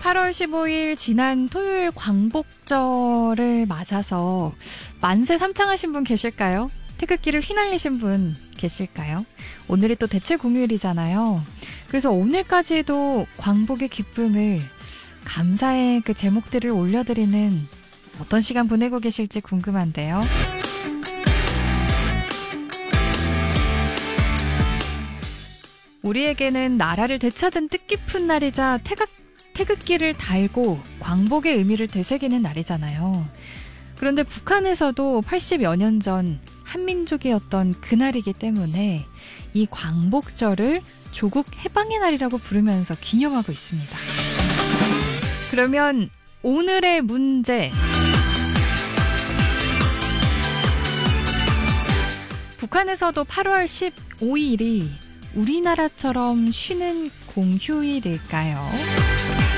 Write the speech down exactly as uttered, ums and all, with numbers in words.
팔월 십오일 지난 토요일 광복절을 맞아서 만세 삼창하신 분 계실까요? 태극기를 휘날리신 분 계실까요? 오늘이 또 대체 공휴일이잖아요. 그래서 오늘까지도 광복의 기쁨을, 감사의 그 제목들을 올려드리는 어떤 시간 보내고 계실지 궁금한데요. 우리에게는 나라를 되찾은 뜻깊은 날이자 태극, 태극기를 달고 광복의 의미를 되새기는 날이잖아요. 그런데 북한에서도 팔십여 년 전 한민족이었던 그날이기 때문에 이 광복절을 조국 해방의 날이라고 부르면서 기념하고 있습니다. 그러면 오늘의 문제, 북한에서도 팔월 십오일이 우리나라처럼 쉬는 공휴일일까요?